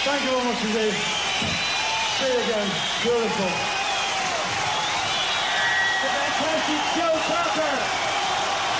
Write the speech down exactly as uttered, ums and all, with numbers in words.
Thank you very much indeed. See you again. Beautiful. The fantastic show.